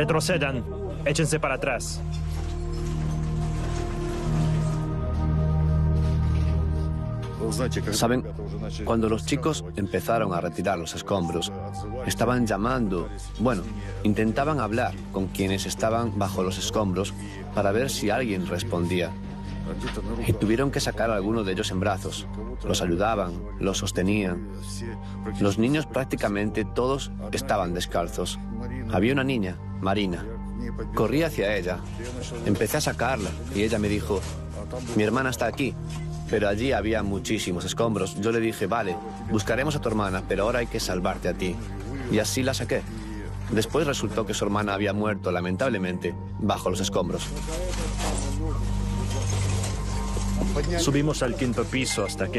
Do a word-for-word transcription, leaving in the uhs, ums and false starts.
Retrocedan. Échense para atrás. Saben, cuando los chicos empezaron a retirar los escombros, estaban llamando, bueno, intentaban hablar con quienes estaban bajo los escombros para ver si alguien respondía. Y tuvieron que sacar a alguno de ellos en brazos. Los ayudaban, los sostenían. Los niños prácticamente todos estaban descalzos. Había una niña, Marina. Corrí hacia ella. Empecé a sacarla y ella me dijo, mi hermana está aquí. Pero allí había muchísimos escombros. Yo le dije, vale, buscaremos a tu hermana, pero ahora hay que salvarte a ti. Y así la saqué. Después resultó que su hermana había muerto, lamentablemente, bajo los escombros. Subimos al quinto piso hasta que